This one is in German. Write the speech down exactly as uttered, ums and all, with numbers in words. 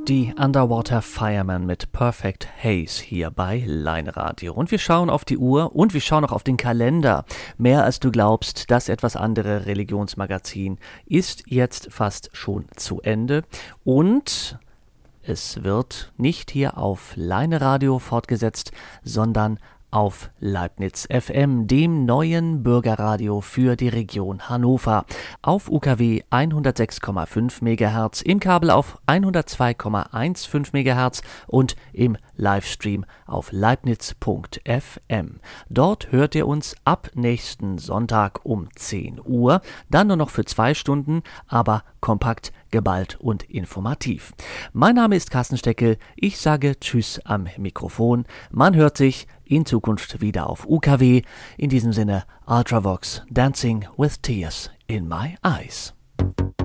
Die Underwater Firemen mit Perfect Haze hier bei Line Radio. Und wir schauen auf die Uhr und wir schauen auch auf den Kalender. Mehr als du glaubst, das etwas andere Religionsmagazin ist jetzt fast schon zu Ende. Und es wird nicht hier auf Line Radio fortgesetzt, sondern auf Leibniz F M, dem neuen Bürgerradio für die Region Hannover. Auf U K W hundertsechs Komma fünf Megahertz, im Kabel auf hundertzwei Komma fünfzehn Megahertz und im Livestream auf leibniz Punkt F M. Dort hört ihr uns ab nächsten Sonntag um zehn Uhr, dann nur noch für zwei Stunden, aber kompakt, geballt und informativ. Mein Name ist Carsten Steckel, ich sage Tschüss am Mikrofon. Man hört sich in Zukunft wieder auf U K W. In diesem Sinne, Ultravox, Dancing with Tears in My Eyes.